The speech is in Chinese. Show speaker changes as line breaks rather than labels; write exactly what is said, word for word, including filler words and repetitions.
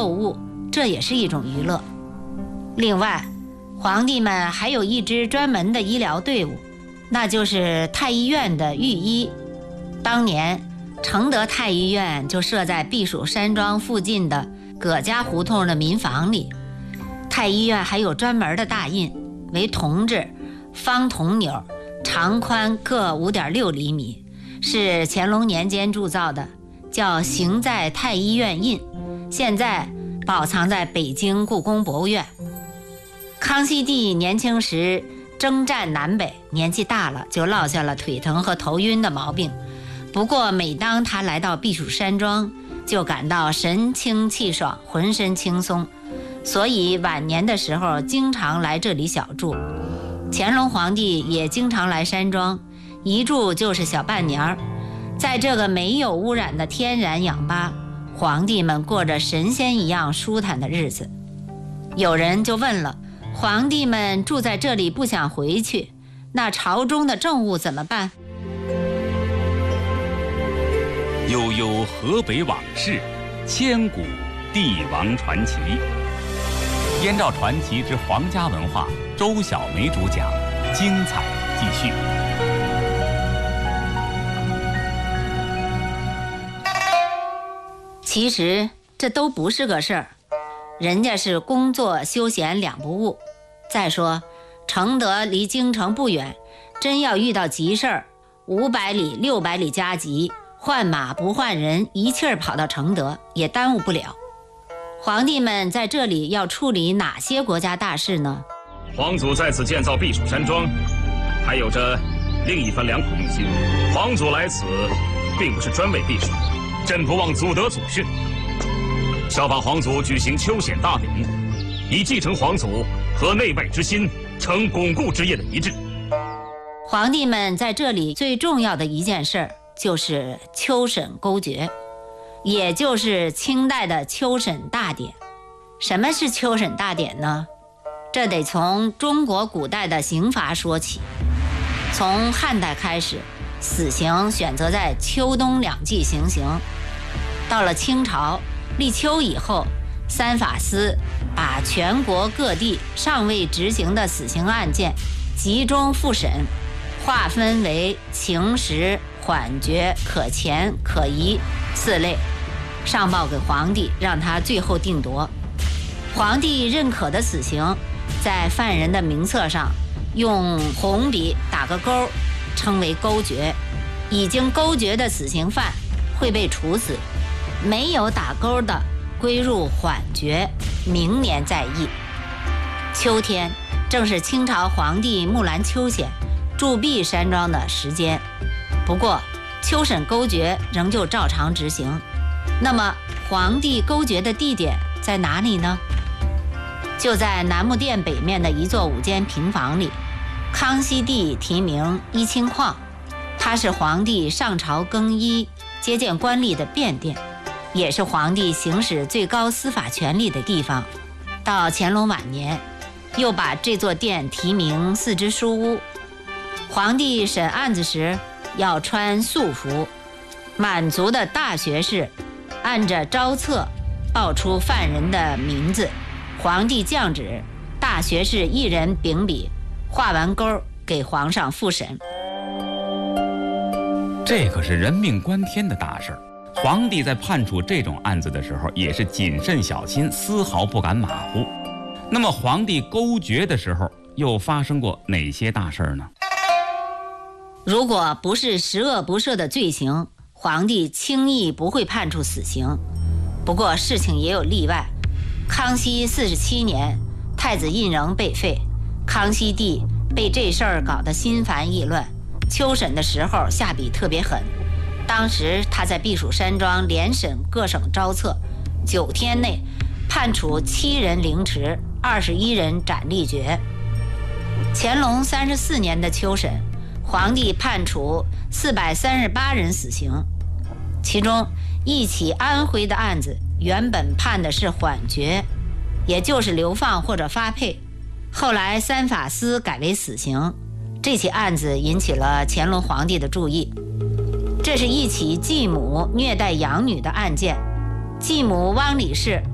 购物，这也是一种娱乐。另外，皇帝们还有一支专门的医疗队伍，那就是太医院的御医。当年承德太医院就设在避暑山庄附近的葛家胡同的民房里。太医院还有专门的大印，为铜制，方铜钮，长宽各 五点六厘米，是乾隆年间铸造的，叫行在太医院印，现在保藏在北京故宫博物院。康熙帝年轻时征战南北，年纪大了就落下了腿疼和头晕的毛病。不过每当他来到避暑山庄，就感到神清气爽，浑身轻松，所以晚年的时候经常来这里小住。乾隆皇帝也经常来山庄，一住就是小半年。在这个没有污染的天然氧吧，皇帝们过着神仙一样舒坦的日子。有人就问了，皇帝们住在这里不想回去，那朝中的政务怎么办？
悠悠河北往事，千古帝王传奇。燕赵传奇之皇家文化，周小梅主讲，精彩继续。
其实这都不是个事儿，人家是工作休闲两不误。再说承德离京城不远，真要遇到急事儿，五百里六百里加急，换马不换人，一气儿跑到承德也耽误不了。皇帝们在这里要处理哪些国家大事呢？
皇祖在此建造避暑山庄，还有着另一番良苦用心。皇祖来此，并不是专为避暑，朕不忘祖德祖训，效仿皇祖举行秋显大礼，以继承皇祖和内外之心，成巩固之业的遗志。
皇帝们在这里最重要的一件事就是秋审勾决，也就是清代的秋审大典。什么是秋审大典呢？这得从中国古代的刑罚说起。从汉代开始，死刑选择在秋冬两季行刑。到了清朝立秋以后，三法司把全国各地尚未执行的死刑案件集中复审，划分为情实、缓决、可前、可疑四类，上报给皇帝，让他最后定夺。皇帝认可的死刑，在犯人的名册上用红笔打个勾，称为勾决。已经勾决的死刑犯会被处死，没有打勾的归入缓决，明年再议。秋天正是清朝皇帝木兰秋显驻避山庄的时间，不过秋审勾决仍旧照常执行。那么皇帝勾决的地点在哪里呢？就在南木殿北面的一座五间平房里，康熙帝题名一清框，它是皇帝上朝更衣、接见官吏的便殿，也是皇帝行使最高司法权力的地方。到乾隆晚年，又把这座殿题名四之书屋。皇帝审案子时要穿素服，满族的大学士按着招册报出犯人的名字，皇帝降旨，大学士一人秉笔，画完勾给皇上复审。
这可是人命关天的大事儿，皇帝在判处这种案子的时候也是谨慎小心，丝毫不敢马虎。那么皇帝勾决的时候又发生过哪些大事儿呢？
如果不是十恶不赦的罪行，皇帝轻易不会判处死刑。不过事情也有例外。康熙四十七年，太子胤禛被废，康熙帝被这事儿搞得心烦意乱，秋审的时候下笔特别狠。当时他在避暑山庄连审各省招册，九天内判处七人凌迟，二十一人斩立决。乾隆三十四年的秋审，皇帝判处四百三十八人死刑，其中一起安徽的案子原本判的是缓决，也就是流放或者发配，后来三法司改为死刑。这起案子引起了乾隆皇帝的注意。这是一起继母虐待养女的案件，继母汪李氏